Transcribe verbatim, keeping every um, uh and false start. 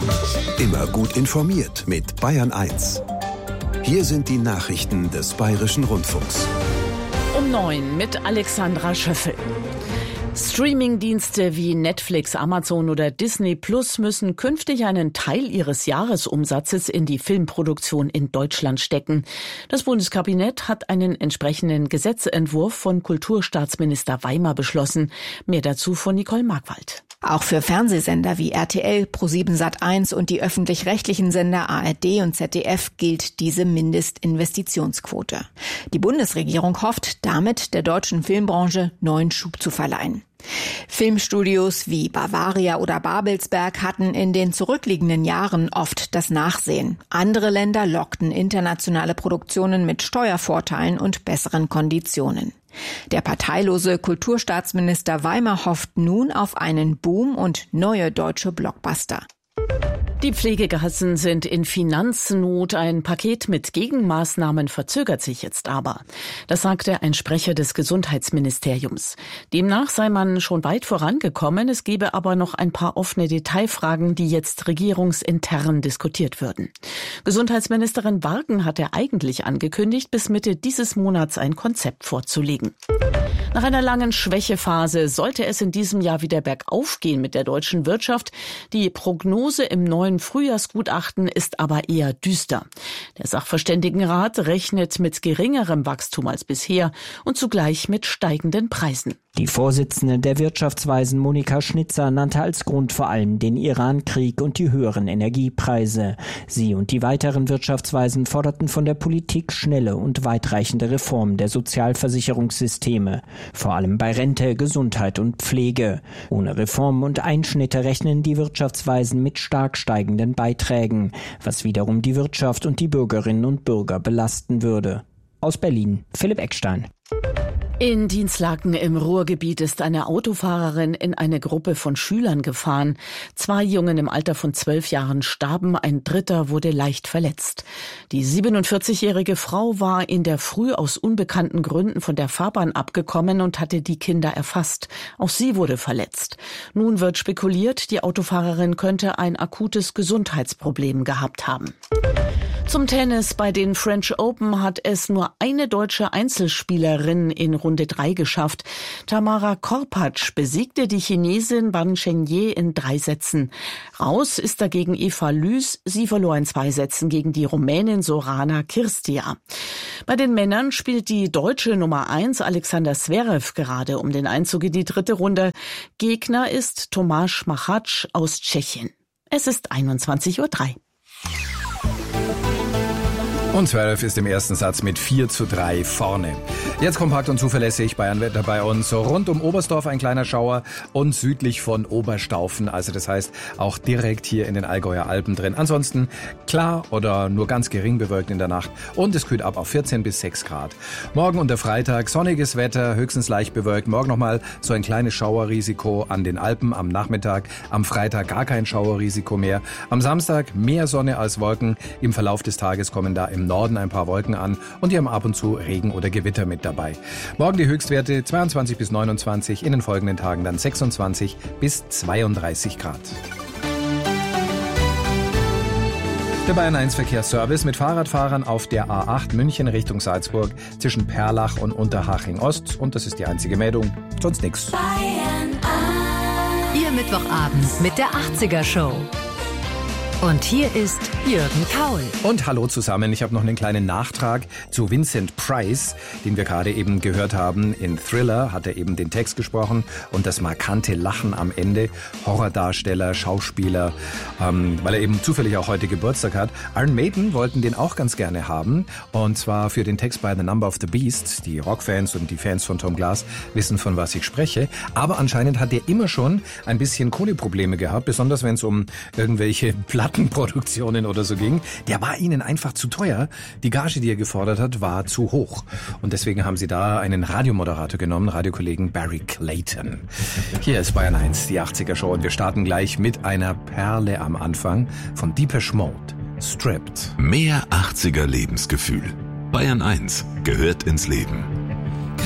Immer gut informiert mit Bayern eins. Hier sind die Nachrichten des Bayerischen Rundfunks. Um neun mit Alexandra Schöffel. Streamingdienste wie Netflix, Amazon oder Disney Plus müssen künftig einen Teil ihres Jahresumsatzes in die Filmproduktion in Deutschland stecken. Das Bundeskabinett hat einen entsprechenden Gesetzentwurf von Kulturstaatsminister Weimer beschlossen. Mehr dazu von Nicole Markwald. Auch für Fernsehsender wie R T L, ProSieben Sat eins und die öffentlich-rechtlichen Sender A R D und Z D F gilt diese Mindestinvestitionsquote. Die Bundesregierung hofft, damit der deutschen Filmbranche neuen Schub zu verleihen. Filmstudios wie Bavaria oder Babelsberg hatten in den zurückliegenden Jahren oft das Nachsehen. Andere Länder lockten internationale Produktionen mit Steuervorteilen und besseren Konditionen. Der parteilose Kulturstaatsminister Weimer hofft nun auf einen Boom und neue deutsche Blockbuster. Die Pflegekassen sind in Finanznot. Ein Paket mit Gegenmaßnahmen verzögert sich jetzt aber. Das sagte ein Sprecher des Gesundheitsministeriums. Demnach sei man schon weit vorangekommen. Es gebe aber noch ein paar offene Detailfragen, die jetzt regierungsintern diskutiert würden. Gesundheitsministerin Wagen hatte eigentlich angekündigt, bis Mitte dieses Monats ein Konzept vorzulegen. Nach einer langen Schwächephase sollte es in diesem Jahr wieder bergauf gehen mit der deutschen Wirtschaft. Die Prognose im neuen Frühjahrsgutachten ist aber eher düster. Der Sachverständigenrat rechnet mit geringerem Wachstum als bisher und zugleich mit steigenden Preisen. Die Vorsitzende der Wirtschaftsweisen Monika Schnitzer nannte als Grund vor allem den Iran-Krieg und die höheren Energiepreise. Sie und die weiteren Wirtschaftsweisen forderten von der Politik schnelle und weitreichende Reformen der Sozialversicherungssysteme, vor allem bei Rente, Gesundheit und Pflege. Ohne Reformen und Einschnitte rechnen die Wirtschaftsweisen mit stark steigenden Beiträgen, was wiederum die Wirtschaft und die Bürgerinnen und Bürger belasten würde. Aus Berlin, Philipp Eckstein. In Dinslaken im Ruhrgebiet ist eine Autofahrerin in eine Gruppe von Schülern gefahren. Zwei Jungen im Alter von zwölf Jahren starben, ein dritter wurde leicht verletzt. Die siebenundvierzigjährige Frau war in der Früh aus unbekannten Gründen von der Fahrbahn abgekommen und hatte die Kinder erfasst. Auch sie wurde verletzt. Nun wird spekuliert, die Autofahrerin könnte ein akutes Gesundheitsproblem gehabt haben. Zum Tennis. Bei den French Open hat es nur eine deutsche Einzelspielerin in Runde drei geschafft. Tamara Korpatsch besiegte die Chinesin Ban Chengye in drei Sätzen. Raus ist dagegen Eva Lüß. Sie verlor in zwei Sätzen gegen die Rumänin Sorana Kirstia. Bei den Männern spielt die deutsche Nummer eins Alexander Zverev gerade um den Einzug in die dritte Runde. Gegner ist Tomáš Machač aus Tschechien. Es ist einundzwanzig Uhr drei. Und Zverev ist im ersten Satz mit vier zu drei vorne. Jetzt kompakt und zuverlässig Bayernwetter bei uns. Rund um Oberstdorf ein kleiner Schauer und südlich von Oberstaufen. Also das heißt auch direkt hier in den Allgäuer Alpen drin. Ansonsten klar oder nur ganz gering bewölkt in der Nacht. Und es kühlt ab auf vierzehn bis sechs Grad. Morgen und der Freitag sonniges Wetter, höchstens leicht bewölkt. Morgen nochmal so ein kleines Schauerrisiko an den Alpen am Nachmittag. Am Freitag gar kein Schauerrisiko mehr. Am Samstag mehr Sonne als Wolken. Im Verlauf des Tages kommen da im Norden ein paar Wolken an und wir haben ab und zu Regen oder Gewitter mit dabei. Morgen die Höchstwerte zweiundzwanzig bis neunundzwanzig, in den folgenden Tagen dann sechsundzwanzig bis zweiunddreißig Grad. Der Bayern eins Verkehrsservice mit Fahrradfahrern auf der A acht München Richtung Salzburg zwischen Perlach und Unterhaching Ost. Und das ist die einzige Meldung, sonst nichts. Bayern eins. Ihr Mittwochabend mit der achtziger Show. Und hier ist Jürgen Kaul. Und hallo zusammen, ich habe noch einen kleinen Nachtrag zu Vincent Price, den wir gerade eben gehört haben. In Thriller hat er eben den Text gesprochen und das markante Lachen am Ende. Horrordarsteller, Schauspieler, ähm, weil er eben zufällig auch heute Geburtstag hat. Iron Maiden wollten den auch ganz gerne haben und zwar für den Text bei The Number of the Beast. Die Rockfans und die Fans von Tom Glass wissen, von was ich spreche. Aber anscheinend hat er immer schon ein bisschen Kohleprobleme gehabt, besonders wenn es um irgendwelche Plattenproduktionen oder so ging. Der war ihnen einfach zu teuer. Die Gage, die er gefordert hat, war zu hoch. Und deswegen haben sie da einen Radiomoderator genommen, Radiokollegen Barry Clayton. Hier ist Bayern eins, die achtziger Show. Und wir starten gleich mit einer Perle am Anfang von Depeche Mode. Stripped. Mehr achtziger Lebensgefühl. Bayern eins gehört ins Leben.